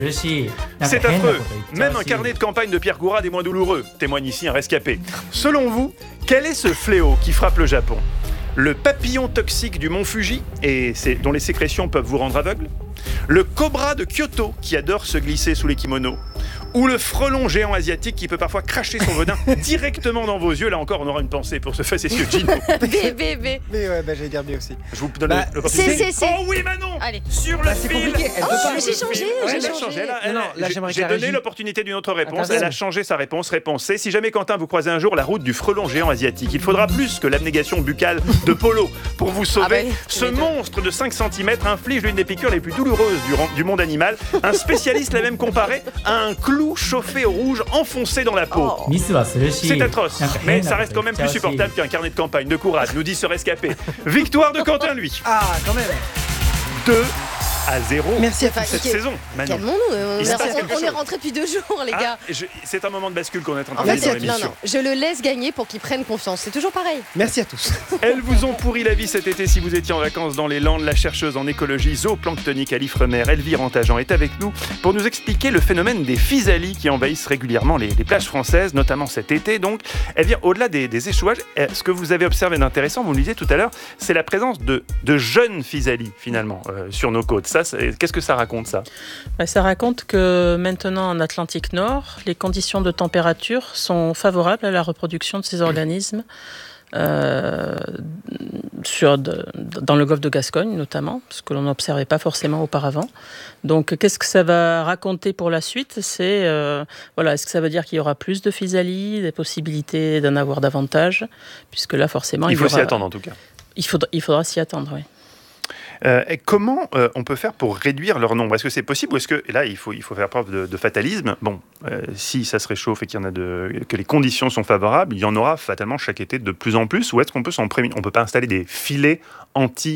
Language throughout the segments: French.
C'est affreux. Même un carnet de campagne de Pierre Gourade est moins douloureux, témoigne ici un rescapé. Selon vous, quel est ce fléau qui frappe le Japon ? Le papillon toxique du mont Fuji, dont les sécrétions peuvent vous rendre aveugle ? Le cobra de Kyoto, qui adore se glisser sous les kimonos ? Ou le frelon géant asiatique qui peut parfois cracher son venin directement dans vos yeux. Là encore, on aura une pensée pour ce facétieux Gino. B. Mais ouais, j'allais dire B aussi. Je vous donne l'opportunité. C. Oh oui, Manon. Allez. Sur le C'est fil. compliqué. Elle peut pas. J'ai changé. J'ai donné l'opportunité d'une autre réponse. Elle a changé sa réponse. Réponse C. Si jamais, Quentin, vous croisez un jour la route du frelon géant asiatique, il faudra plus que l'abnégation buccale de Polo pour vous sauver. Ce monstre de 5 cm inflige l'une des piqûres les plus douloureuses du monde animal. Un spécialiste l'a même comparé à un clou chauffé au rouge enfoncé dans la peau. C'est atroce, mais ça reste quand même plus supportable qu'un carnet de campagne de Gourade, nous dit ce rescapé. Victoire de Quentin, lui. Ah, quand même. 2-0. Merci à cette saison. Calmons-nous, on est chose. rentré depuis 2 jours, les gars. C'est un moment de bascule qu'on est en train En de vivre dans fait, l'émission. je le laisse gagner pour qu'il prenne confiance. C'est toujours pareil. Merci à tous. Elles vous ont pourri la vie cet été si vous étiez en vacances dans les Landes. La chercheuse en écologie zooplanctonique à l'Ifremer, Elvire Antajan, est avec nous pour nous expliquer le phénomène des physalis qui envahissent régulièrement les plages françaises, notamment cet été. Donc, Elvire, au-delà des échouages, ce que vous avez observé d'intéressant, vous le disiez tout à l'heure, c'est la présence de jeunes physalis, finalement, sur nos côtes. Qu'est-ce que ça raconte, ça ? Ça raconte que maintenant, en Atlantique Nord, les conditions de température sont favorables à la reproduction de ces organismes, dans le golfe de Gascogne notamment, ce que l'on n'observait pas forcément auparavant. Donc, qu'est-ce que ça va raconter pour la suite ? Est-ce que ça veut dire qu'il y aura plus de physalis, des possibilités d'en avoir davantage ? Puisque là, forcément, il faut s'y attendre, en tout cas. Il faudra s'y attendre, oui. Et comment on peut faire pour réduire leur nombre ? Est-ce que c'est possible ou est-ce que là il faut faire preuve de fatalisme ? Bon, si ça se réchauffe et que les conditions sont favorables, il y en aura fatalement chaque été de plus en plus. Ou est-ce qu'on peut s'en prémunir ? On peut pas installer des filets anti-physalis ?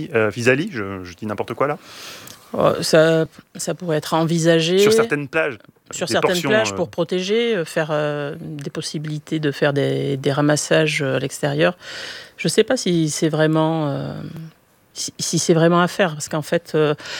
Je dis n'importe quoi là. Ça pourrait être envisagé sur certaines plages. Pour protéger, faire des possibilités de faire des ramassages à l'extérieur. Je ne sais pas si c'est vraiment si c'est vraiment à faire, parce qu'en fait,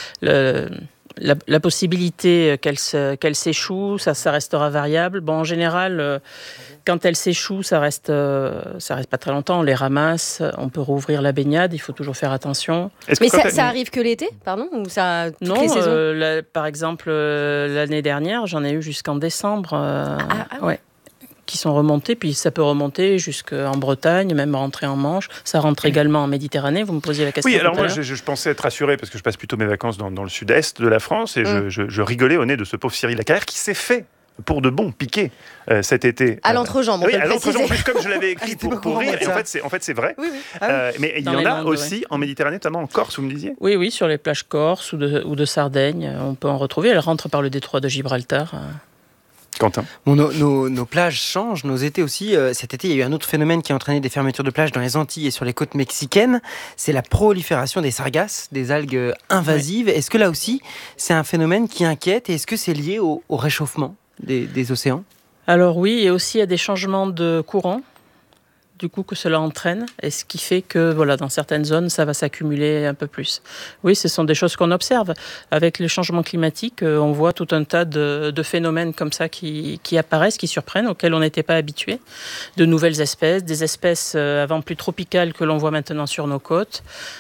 la possibilité qu'elle s'échoue, ça restera variable. Bon, en général, quand elle s'échoue, ça reste pas très longtemps. On les ramasse, on peut rouvrir la baignade. Il faut toujours faire attention. Mais ça arrive que l'été, pardon, ou ça toutes les saisons ? Par exemple, l'année dernière, j'en ai eu jusqu'en décembre. Ouais. Qui sont remontés, puis ça peut remonter jusqu'en Bretagne, même rentrer en Manche. Ça rentre également en Méditerranée. Vous me posiez la question. Oui, alors moi, je pensais être rassuré parce que je passe plutôt mes vacances dans le sud-est de la France et je rigolais au nez de ce pauvre Cyril Lacarrière qui s'est fait pour de bon piquer cet été. À l'entrejambe, on peut à le préciser. l'entrejambe, comme je l'avais écrit pour rire. Et en fait, c'est vrai. Oui. Mais il y en a aussi en Méditerranée, notamment en Corse, vous me disiez ? Oui, sur les plages corse ou de Sardaigne, on peut en retrouver. Elles rentrent par le détroit de Gibraltar. Quentin. Bon, nos plages changent, nos étés aussi. Cet été, il y a eu un autre phénomène qui a entraîné des fermetures de plages dans les Antilles et sur les côtes mexicaines. C'est la prolifération des sargasses, des algues invasives. Est-ce que là aussi, c'est un phénomène qui inquiète ? Et est-ce que c'est lié au réchauffement des océans ? Alors oui, et aussi à des changements de courant, du coup, que cela entraîne, et ce qui fait que dans certaines zones, ça va s'accumuler un peu plus. Oui, ce sont des choses qu'on observe. Avec le changement climatique, on voit tout un tas de phénomènes comme ça qui apparaissent, qui surprennent, auxquels on n'était pas habitué. De nouvelles espèces, des espèces avant plus tropicales que l'on voit maintenant sur nos côtes.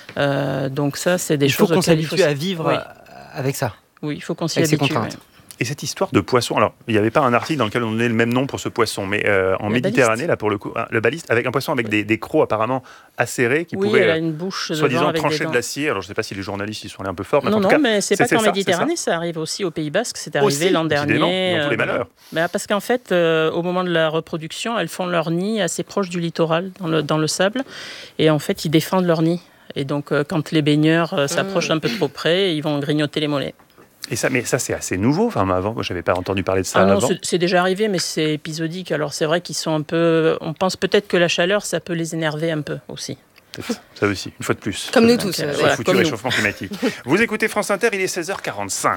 Donc ça, c'est des choses auxquelles il faut qu'on s'habitue à vivre avec ça. Oui, il faut qu'on s'y habitue. Et cette histoire de poisson, alors il n'y avait pas un article dans lequel on donnait le même nom pour ce poisson, mais en Méditerranée, là pour le coup, le baliste, avec un poisson avec des crocs apparemment acérés qui pouvaient, elle a une bouche soi-disant, trancher de l'acier. Alors je ne sais pas si les journalistes y sont allés un peu forts, mais mais c'est pas qu'en Méditerranée, ça arrive aussi au Pays Basque, c'est arrivé l'an dernier. Dans tous les malheurs. Parce qu'en fait, au moment de la reproduction, elles font leur nid assez proche du littoral, dans le sable, et en fait, ils défendent leur nid. Et donc, quand les baigneurs s'approchent un peu trop près, ils vont grignoter les mollets. Mais ça, c'est assez nouveau. Enfin, avant, moi, je n'avais pas entendu parler de ça avant. C'est déjà arrivé, mais c'est épisodique. Alors, c'est vrai qu'ils sont un peu... On pense peut-être que la chaleur, ça peut les énerver un peu aussi. Ça aussi, une fois de plus. Comme nous tous. Le futur réchauffement climatique. Vous écoutez France Inter, il est 16h45.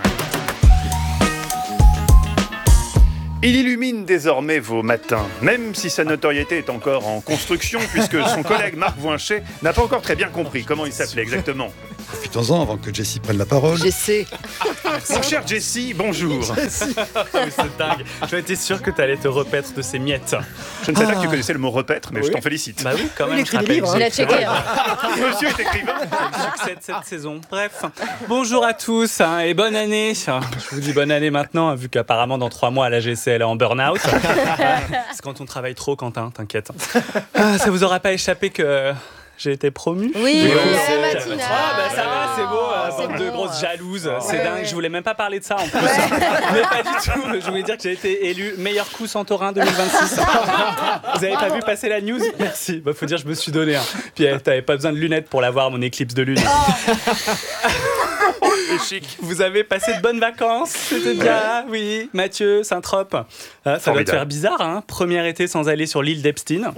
Il illumine désormais vos matins, même si sa notoriété est encore en construction, puisque son collègue Marc Voinchet n'a pas encore très bien compris comment il s'appelait exactement. Profitons-en avant que Jessie prenne la parole. J'essaie. Mon cher Jessie, bonjour. C'est dingue. J'étais sûr que tu allais te repaître de ces miettes. Je ne savais pas que tu connaissais le mot repaître, mais je t'en félicite. Bah oui, quand même. Il écrit des livres. Il a checké. Monsieur est écrivain. Le succès de cette saison. Bref, bonjour à tous et bonne année. Je vous dis bonne année maintenant, vu qu'apparemment dans 3 mois, la GC elle est en burn-out. C'est quand on travaille trop, Quentin, t'inquiète. Ça vous aura pas échappé que j'ai été promu. Oui, la matinale. Ça va, c'est beau. Bande de grosses jalouses. C'est dingue. Je voulais même pas parler de ça en plus. Mais pas du tout. Je voulais dire que j'ai été élu meilleur coup Santorin 2026. Vous avez pas vu passer la news? Merci. Faut dire, je me suis donné. Puis t'avais pas besoin de lunettes pour l'avoir, mon éclipse de lune. Chic. Vous avez passé de bonnes vacances, c'était bien, oui. Mathieu, Saint-Trope. Ça doit te faire bizarre, premier été sans aller sur l'île d'Epstein.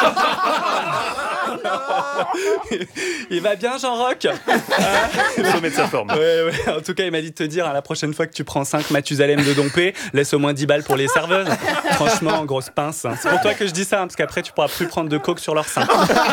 Il va bien, Jean-Roch? Le sommet de sa forme. Ouais. En tout cas, il m'a dit de te dire, la prochaine fois que tu prends 5 Mathusalem de Dompé, laisse au moins 10 balles pour les serveuses. Franchement, grosse pince. C'est pour toi que je dis ça, parce qu'après, tu pourras plus prendre de coke sur leur sein.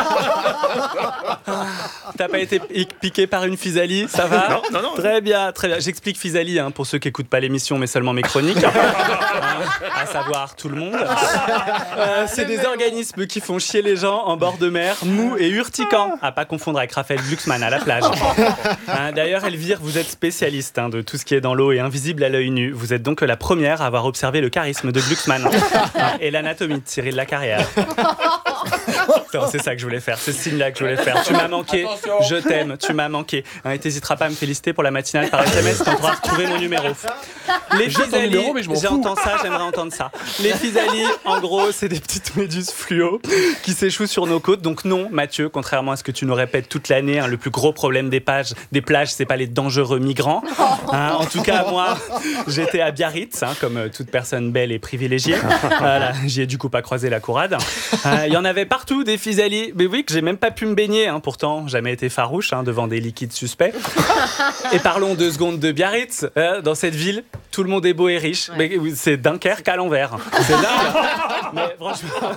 T'as pas été piqué par une physalie, ça va? Non. Très bien. J'explique physalie pour ceux qui écoutent pas l'émission, mais seulement mes chroniques. À savoir tout le monde. C'est des organismes qui font chier les gens en bord de mer, mou et urticant. À pas confondre avec Raphaël Glucksmann à la plage. D'ailleurs, Elvire, vous êtes spécialiste de tout ce qui est dans l'eau et invisible à l'œil nu. Vous êtes donc la première à avoir observé le charisme de Glucksmann et l'anatomie de Cyril Lacarrière. C'est ça que je voulais faire, c'est ce signe-là que je voulais faire. Tu m'as manqué, je t'aime, tu m'as manqué. Et t'hésiteras pas à me féliciter pour la matinale par SMS, t'en pourras retrouver mon numéro. Les physalies, j'entends ça, j'aimerais entendre ça. Les physalies, en gros, c'est des petites méduses fluo qui s'échouent sur nos côtes. Donc non, Mathieu, contrairement à ce que tu nous répètes toute l'année, le plus gros problème des plages, c'est pas les dangereux migrants. En tout cas, moi, j'étais à Biarritz, comme toute personne belle et privilégiée. Voilà, j'y ai du coup pas croisé la courade. Il y en avait partout des physalies, mais oui, que j'ai même pas pu me baigner, pourtant jamais été farouche devant des liquides suspects. Et parlons 2 secondes de Biarritz. Dans cette ville, tout le monde est beau et riche, mais c'est Dunkerque à l'envers. C'est dingue. Mais franchement,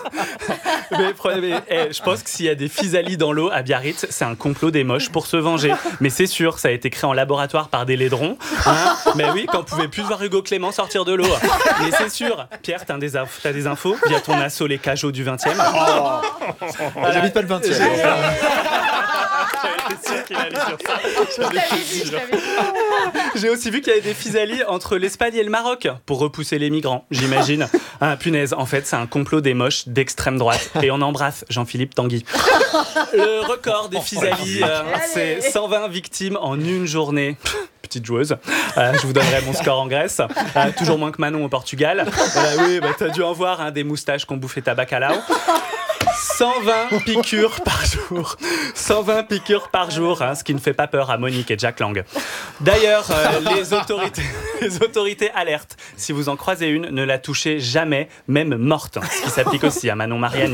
je pense que s'il y a des physalies dans l'eau à Biarritz, c'est un complot des moches pour se venger. Mais c'est sûr, ça a été créé en laboratoire par des laidrons. Mais oui, quand on pouvait plus voir Hugo Clément sortir de l'eau. Mais c'est sûr. Pierre, t'as des infos via ton assaut Les Cajots du 20e. J'habite pas le 20e. J'étais sûr qu'il allait sur ça. J'ai aussi vu qu'il y avait des physalies entre l'Espagne et le Maroc pour repousser les migrants, j'imagine. Punaise, en fait, c'est un complot des moches d'extrême droite. Et on embrasse Jean-Philippe Tanguy. Le record des physalies, c'est 120 victimes en une journée. Petite joueuse. Je vous donnerai mon score en Grèce. Toujours moins que Manon au Portugal. Oui, t'as dû en voir des moustaches qui ont bouffé ta bacalao. 120 piqûres par jour. 120 piqûres par jour, ce qui ne fait pas peur à Monique et Jack Lang. D'ailleurs, les autorités alertent. Si vous en croisez une, ne la touchez jamais, même morte. Ce qui s'applique aussi à Manon Mariani.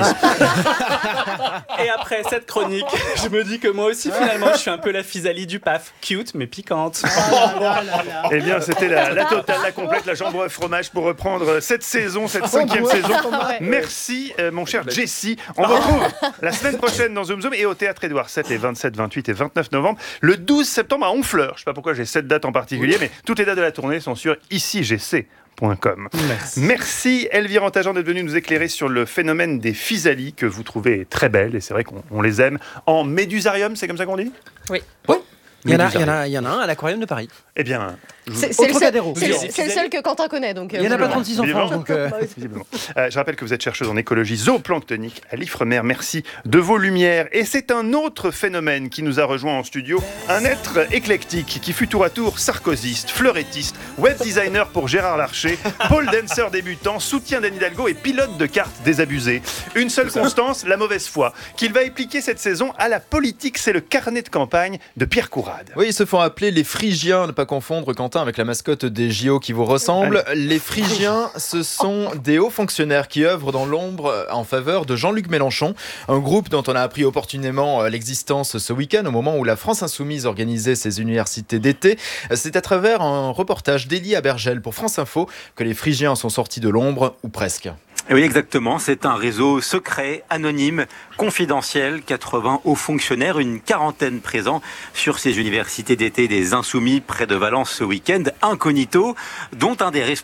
Et après cette chronique, je me dis que moi aussi, finalement, je suis un peu la physalie du PAF. Cute, mais piquante. Eh bien, c'était la totale, la complète, la jambe au fromage pour reprendre cette saison, cette 5e saison. Merci, mon cher Jessie. On retrouve la semaine prochaine dans Zoom Zoom et au Théâtre Édouard VII les 27, 28 et 29 novembre. Le 12 septembre à Honfleur. Je ne sais pas pourquoi j'ai cette date en particulier, mais toutes les dates de la tournée sont sur icigc.com. Merci Elvire Antajan d'être venue nous éclairer sur le phénomène des physalies que vous trouvez très belles et c'est vrai qu'on les aime. En médusarium, c'est comme ça qu'on dit? Oui. Il y en a un à l'Aquarium de Paris. Eh bien, c'est le seul que Quentin connaît. Donc, il n'y en a pas 36 en France. Donc je rappelle que vous êtes chercheuse en écologie zooplanctonique à l'Ifremer. Merci de vos lumières. Et c'est un autre phénomène qui nous a rejoint en studio. Un être éclectique qui fut tour à tour sarkozyste, fleurettiste, web designer pour Gérard Larcher, pole dancer débutant, soutien d'Anne Hidalgo et pilote de cartes désabusé. Une seule constance, la mauvaise foi. Qu'il va appliquer cette saison à la politique, c'est le carnet de campagne de Pierre Courade. Oui, ils se font appeler les Phrygiens, ne pas confondre Quentin avec la mascotte des JO qui vous ressemble. Les Phrygiens, ce sont des hauts fonctionnaires qui œuvrent dans l'ombre en faveur de Jean-Luc Mélenchon, un groupe dont on a appris opportunément l'existence ce week-end au moment où la France Insoumise organisait ses universités d'été. C'est à travers un reportage d'Élie Abergel pour France Info que les Phrygiens sont sortis de l'ombre, ou presque. Et oui, exactement. C'est un réseau secret, anonyme, confidentiel. 80 hauts fonctionnaires, une quarantaine présents sur ces universités d'été des Insoumis près de Valence ce week-end, incognito, dont un des responsables